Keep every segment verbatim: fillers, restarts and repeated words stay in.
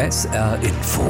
S R Info.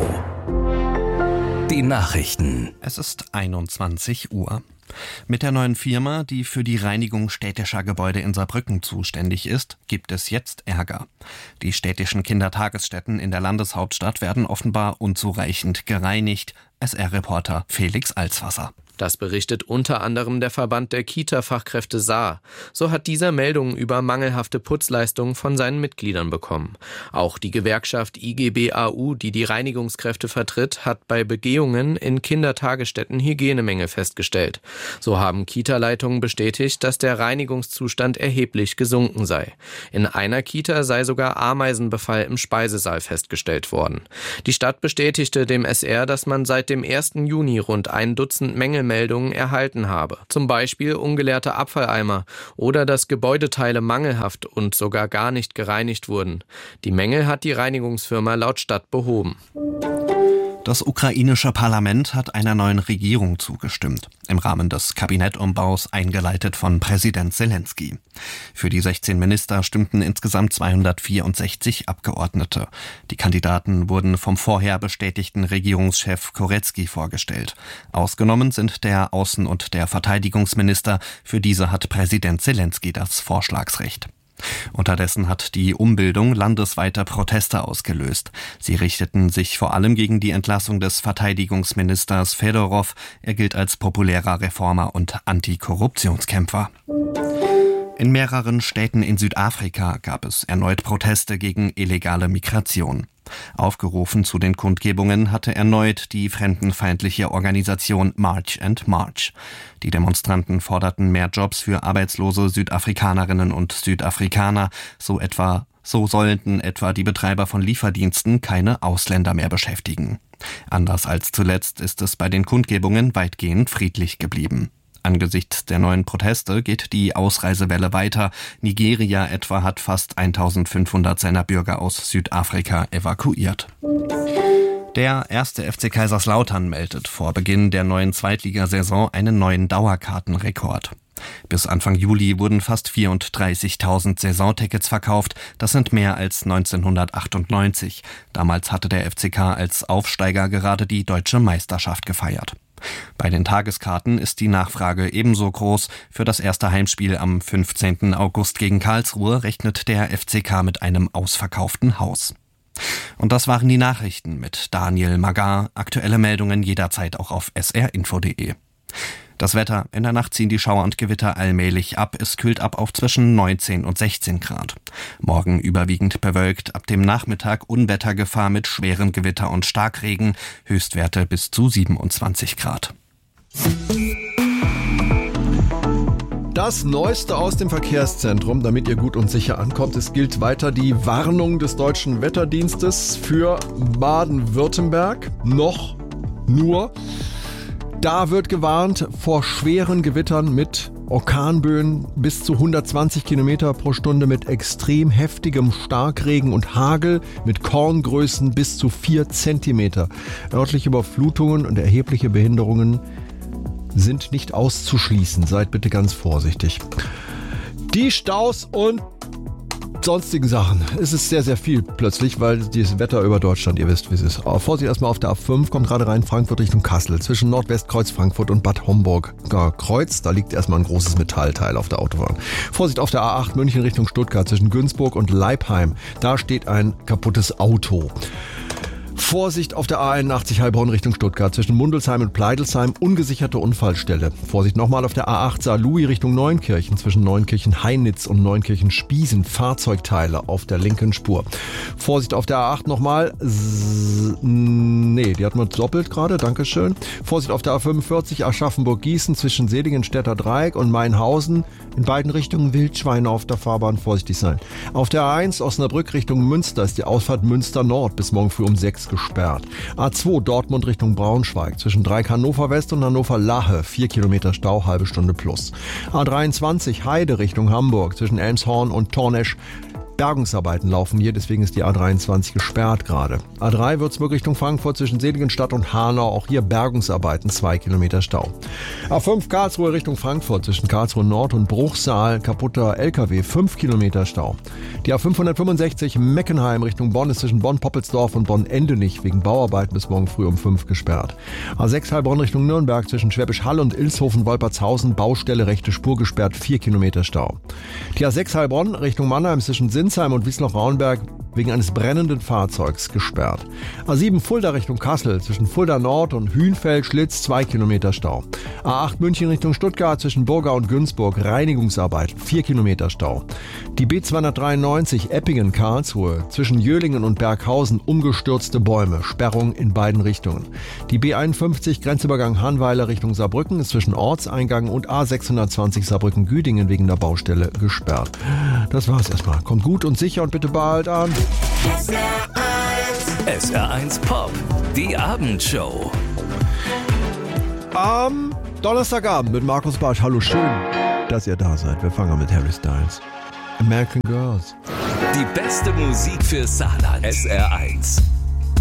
Die Nachrichten. Es ist einundzwanzig Uhr. Mit der neuen Firma, die für die Reinigung städtischer Gebäude in Saarbrücken zuständig ist, gibt es jetzt Ärger. Die städtischen Kindertagesstätten in der Landeshauptstadt werden offenbar unzureichend gereinigt. S R-Reporter Felix Alswasser. Das berichtet unter anderem der Verband der Kita-Fachkräfte Saar. So hat dieser Meldungen über mangelhafte Putzleistungen von seinen Mitgliedern bekommen. Auch die Gewerkschaft I G B A U, die die Reinigungskräfte vertritt, hat bei Begehungen in Kindertagesstätten Hygienemängel festgestellt. So haben Kita-Leitungen bestätigt, dass der Reinigungszustand erheblich gesunken sei. In einer Kita sei sogar Ameisenbefall im Speisesaal festgestellt worden. Die Stadt bestätigte dem S R, dass man seit dem ersten Juni rund ein Dutzend Mängel Meldungen erhalten habe. Zum Beispiel ungeleerte Abfalleimer oder dass Gebäudeteile mangelhaft und sogar gar nicht gereinigt wurden. Die Mängel hat die Reinigungsfirma laut Stadt behoben. Das ukrainische Parlament hat einer neuen Regierung zugestimmt, im Rahmen des Kabinettumbaus eingeleitet von Präsident Selenskyj. Für die sechzehn Minister stimmten insgesamt zweihundertvierundsechzig Abgeordnete. Die Kandidaten wurden vom vorher bestätigten Regierungschef Korecki vorgestellt. Ausgenommen sind der Außen- und der Verteidigungsminister. Für diese hat Präsident Selenskyj das Vorschlagsrecht. Unterdessen hat die Umbildung landesweite Proteste ausgelöst. Sie richteten sich vor allem gegen die Entlassung des Verteidigungsministers Fedorov. Er gilt als populärer Reformer und Antikorruptionskämpfer. In mehreren Städten in Südafrika gab es erneut Proteste gegen illegale Migration. Aufgerufen zu den Kundgebungen hatte erneut die fremdenfeindliche Organisation March and March. Die Demonstranten forderten mehr Jobs für arbeitslose Südafrikanerinnen und Südafrikaner, so etwa so sollten etwa die Betreiber von Lieferdiensten keine Ausländer mehr beschäftigen. Anders als zuletzt ist es bei den Kundgebungen weitgehend friedlich geblieben. Angesichts der neuen Proteste geht die Ausreisewelle weiter. Nigeria etwa hat fast eintausendfünfhundert seiner Bürger aus Südafrika evakuiert. Der erste F C Kaiserslautern meldet vor Beginn der neuen Zweitligasaison einen neuen Dauerkartenrekord. Bis Anfang Juli wurden fast vierunddreißigtausend Saisontickets verkauft. Das sind mehr als neunzehnhundertachtundneunzig. Damals hatte der F C K als Aufsteiger gerade die deutsche Meisterschaft gefeiert. Bei den Tageskarten ist die Nachfrage ebenso groß. Für das erste Heimspiel am fünfzehnten August gegen Karlsruhe rechnet der F C K mit einem ausverkauften Haus. Und das waren die Nachrichten mit Daniel Magar. Aktuelle Meldungen jederzeit auch auf s r info punkt d e. Das Wetter: In der Nacht ziehen die Schauer und Gewitter allmählich ab. Es kühlt ab auf zwischen neunzehn und sechzehn Grad. Morgen überwiegend bewölkt, ab dem Nachmittag Unwettergefahr mit schweren Gewitter und Starkregen. Höchstwerte bis zu siebenundzwanzig Grad. Das Neueste aus dem Verkehrszentrum, damit ihr gut und sicher ankommt. Es gilt weiter die Warnung des Deutschen Wetterdienstes für Baden-Württemberg. Noch nur. Da wird gewarnt vor schweren Gewittern mit Orkanböen bis zu hundertzwanzig Kilometer pro Stunde mit extrem heftigem Starkregen und Hagel mit Korngrößen bis zu vier Zentimeter. Örtliche Überflutungen und erhebliche Behinderungen sind nicht auszuschließen. Seid bitte ganz vorsichtig. Die Staus und sonstigen Sachen. Es ist sehr, sehr viel plötzlich, weil dieses Wetter über Deutschland, ihr wisst, wie es ist. Aber Vorsicht erstmal auf der A fünf, kommt gerade rein, Frankfurt Richtung Kassel, zwischen Nordwestkreuz Frankfurt und Bad Homburger Kreuz. Da liegt erstmal ein großes Metallteil auf der Autobahn. Vorsicht auf der A acht, München Richtung Stuttgart, zwischen Günzburg und Leipheim. Da steht ein kaputtes Auto. Vorsicht auf der A einundachtzig Heilbronn Richtung Stuttgart, zwischen Mundelsheim und Pleidelsheim, ungesicherte Unfallstelle. Vorsicht nochmal auf der A acht Saarlouis Richtung Neunkirchen, zwischen Neunkirchen-Heinitz und Neunkirchen-Spießen, Fahrzeugteile auf der linken Spur. Vorsicht auf der A acht nochmal, S- nee, die hatten wir doppelt gerade, dankeschön. Vorsicht auf der A fünfundvierzig Aschaffenburg-Gießen, zwischen Seligenstädter Dreieck und Mainhausen, in beiden Richtungen Wildschweine auf der Fahrbahn, vorsichtig sein. Auf der A eins Osnabrück Richtung Münster ist die Ausfahrt Münster Nord bis morgen früh um sechs gesperrt. A zwei Dortmund Richtung Braunschweig, zwischen Dreieck Hannover West und Hannover Lahe, vier Kilometer Stau, halbe Stunde plus. A dreiundzwanzig Heide Richtung Hamburg, zwischen Elmshorn und Tornesch Bergungsarbeiten laufen hier, deswegen ist die A dreiundzwanzig gesperrt gerade. A drei Würzburg Richtung Frankfurt zwischen Seligenstadt und Hanau, auch hier Bergungsarbeiten, zwei Kilometer Stau. A fünf Karlsruhe Richtung Frankfurt zwischen Karlsruhe Nord und Bruchsal, kaputter L K W, fünf Kilometer Stau. Die A fünfhundertfünfundsechzig Meckenheim Richtung Bonn ist zwischen Bonn-Poppelsdorf und Bonn-Endenich wegen Bauarbeiten bis morgen früh um fünf gesperrt. A sechs Heilbronn Richtung Nürnberg zwischen Schwäbisch Hall und Ilshofen-Wolpertshausen, Baustelle rechte Spur gesperrt, vier Kilometer Stau. Die A sechs Heilbronn Richtung Mannheim zwischen Sinsheim und Wiesloch-Raunberg wegen eines brennenden Fahrzeugs gesperrt. A sieben Fulda Richtung Kassel zwischen Fulda Nord und Hühnfeld-Schlitz, zwei Kilometer Stau. A acht München Richtung Stuttgart zwischen Burga und Günzburg, Reinigungsarbeiten, vier Kilometer Stau. Die B zweihundertdreiundneunzig Eppingen-Karlsruhe zwischen Jöhlingen und Berghausen, umgestürzte Bäume, Sperrung in beiden Richtungen. Die B einundfünfzig Grenzübergang Hanweiler Richtung Saarbrücken ist zwischen Ortseingang und A sechshundertzwanzig Saarbrücken-Güdingen wegen der Baustelle gesperrt. Das war's erstmal. Kommt gut und sicher und bitte bald an. S R eins. S R eins Pop, die Abendshow. Am Donnerstagabend mit Markus Bartsch. Hallo, schön, dass ihr da seid. Wir fangen an mit Harry Styles. American Girls. Die beste Musik für Saarland. S R eins.